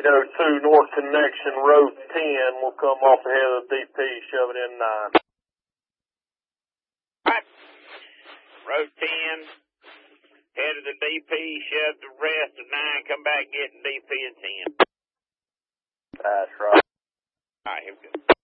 802 North Connection, Road 10. We'll come off ahead of the DP, shove it in 9. Alright. Road 10, head of the DP, shove the rest of 9, come back getting DP at 10. That's right. Alright, here we go.